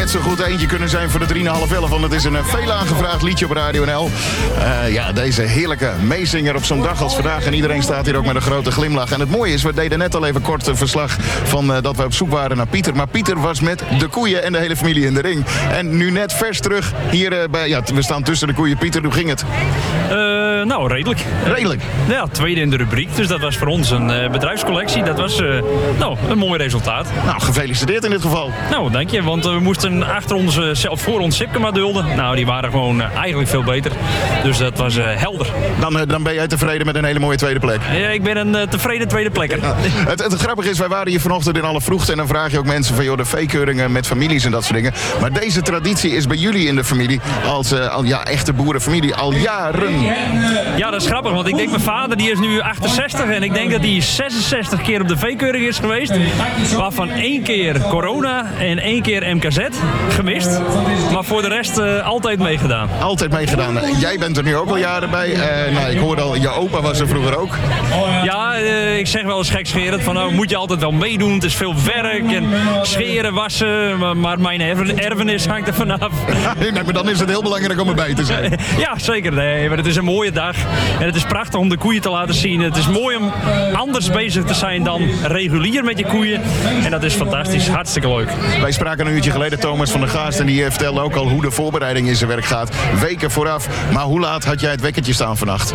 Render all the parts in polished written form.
net zo goed eentje kunnen zijn voor de 3,5-11. Want het is een veel aangevraagd liedje op Radio NL. Ja, deze heerlijke meezinger op zo'n dag als vandaag. En iedereen staat hier ook met een grote glimlach. En het mooie is, we deden net al even kort een verslag van dat we op zoek waren naar Pieter. Maar Pieter was met de koeien en de hele familie in de ring. En nu net vers terug hier bij... Ja, we staan tussen de koeien. Pieter, hoe ging het? Nou, redelijk. Redelijk? Ja, tweede in de rubriek. Dus dat was voor ons een bedrijfscollectie. Dat was een mooi resultaat. Nou, gefeliciteerd in dit geval. Nou, dank je. Want we moesten achter ons, zelf voor ons Sipkema dulden. Nou, die waren gewoon eigenlijk veel beter. Dus dat was helder. Dan ben jij tevreden met een hele mooie tweede plek? Ja, ik ben een tevreden tweede plekker. Ja. Het grappige is, wij waren hier vanochtend in alle vroegte. En dan vraag je ook mensen van, joh, de veekeuringen met families en dat soort dingen. Maar deze traditie is bij jullie in de familie als echte boerenfamilie al jaren. Ja, dat is grappig. Want ik denk, mijn vader die is nu 68. En ik denk dat hij 66 keer op de veekeuring is geweest. Waarvan 1 keer corona en 1 keer MKZ gemist. Maar voor de rest altijd meegedaan. Altijd meegedaan. Jij bent er nu ook al jaren bij. Ik hoorde al, je opa was er vroeger ook. Ja, ik zeg wel eens gekscherend van, nou moet je altijd wel meedoen. Het is veel werk en scheren, wassen. Maar mijn erfenis hangt er vanaf. Nee, maar dan is het heel belangrijk om erbij te zijn. Ja, zeker. Nee, maar het is een mooie dag. En het is prachtig om de koeien te laten zien. Het is mooi om anders bezig te zijn dan regulier met je koeien. En dat is fantastisch. Hartstikke leuk. Wij spraken een uurtje geleden Thomas van der Gaast. En die vertelde ook al hoe de voorbereiding in zijn werk gaat. Weken vooraf. Maar hoe laat had jij het wekkertje staan vannacht?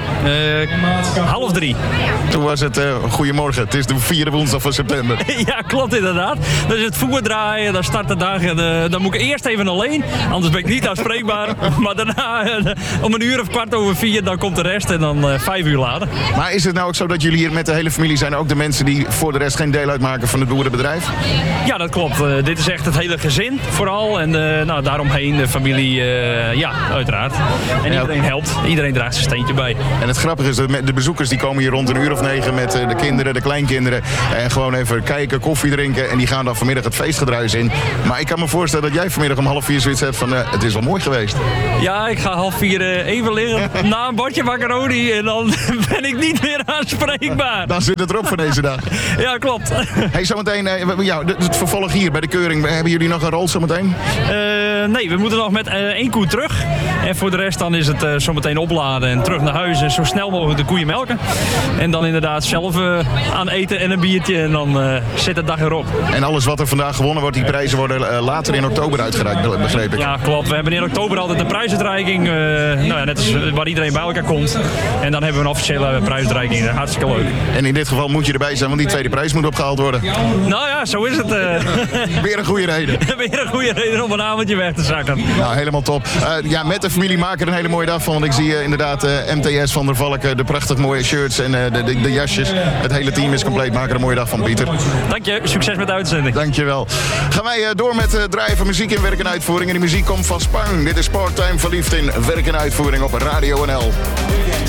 2:30. Toen was het goedemorgen. Het is de 4e woensdag van september. Ja, klopt inderdaad. Dat is het voer draaien. Dan start de dag. Dan moet ik eerst even alleen. Anders ben ik niet aanspreekbaar. Maar daarna om 3:15 dan komt de rest. En dan 5 uur later. Maar is het nou ook zo dat jullie hier met de hele familie zijn? Ook de mensen die voor de rest geen deel uitmaken van het boerenbedrijf? Ja, dat klopt. Dit is echt het hele gezin vooral. En daaromheen de familie, ja, uiteraard. En iedereen helpt. Iedereen draagt zijn steentje bij. En het grappige is dat de bezoekers die komen hier rond 9:00 met de kinderen, de kleinkinderen. En gewoon even kijken, koffie drinken. En die gaan dan vanmiddag het feestgedruis in. Maar ik kan me voorstellen dat jij vanmiddag om 3:30 zoiets hebt van het is wel mooi geweest. Ja, ik ga 3:30 even liggen na een bordje macaroni. En dan ben ik niet meer aanspreekbaar. Dan zit het erop voor deze dag. Ja, klopt. Hey, zometeen, het vervolg hier bij de keuring. Hebben jullie nog een rol zometeen? Nee, we moeten nog met 1 koe terug. En voor de rest dan is het zometeen opladen en terug naar huis. En zo snel mogelijk de koeien melken. En dan inderdaad zelf aan eten en een biertje. En dan zit de dag erop. En alles wat er vandaag gewonnen wordt, die prijzen worden later in oktober uitgereikt, begreep ik. Ja, klopt. We hebben in oktober altijd de prijsuitreiking. Net als waar iedereen bij elkaar komt. En dan hebben we een officiële prijsuitreiking. Hartstikke leuk. En in dit geval moet je erbij zijn, want die tweede prijs moet opgehaald worden. Nou ja, zo is het. Weer een goede reden. Weer een goede reden om een avondje weg te zakken. Nou, helemaal top. Met de familie maken er een hele mooie dag van. Want ik zie inderdaad MTS van der Valk, de prachtig mooie shirts en de jasjes. Het hele team is compleet. Maak er een mooie dag van, Pieter. Dank je. Succes met de uitzending. Dank je wel. Gaan wij door met draaien van muziek in werk en uitvoering. En die muziek komt van Spang. Dit is Part-Time Verliefd in werk en uitvoering op Radio NL.